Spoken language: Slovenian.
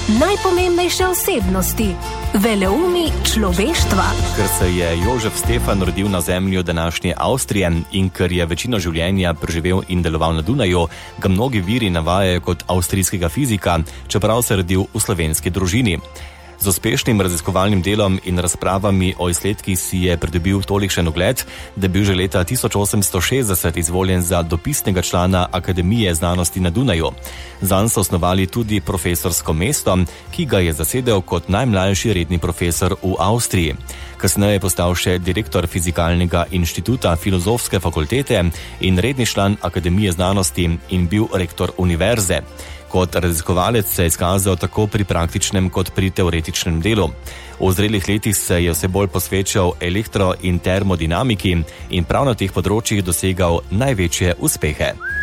Najpomembnejše osebnosti, veleumi človeštva. Ker se je Jožef Stefan rodil na zemlji današnje Avstrije in ker je večino življenja preživel in deloval na Dunaju, ga mnogi viri navajajo kot avstrijskega fizika, čeprav se je rodil v slovenski družini. Z uspešnim raziskovalnim delom in razpravami o izsledkih si je pridobil tolikšen ugled, da je bil že leta 1860 izvoljen za dopisnega člana Akademije znanosti na Dunaju. Zanj so osnovali tudi profesorsko mesto, ki ga je zasedel kot najmlajši redni profesor v Avstriji. Kasneje je postal še direktor Fizikalnega inštituta Filozofske fakultete in redni član Akademije znanosti in bil rektor univerze. Kot raziskovalec se je izkazal tako pri praktičnem kot pri teoretičnem delu. V zrelih letih se je vse bolj posvečal elektro- in termodinamiki in prav na teh področjih dosegal največje uspehe.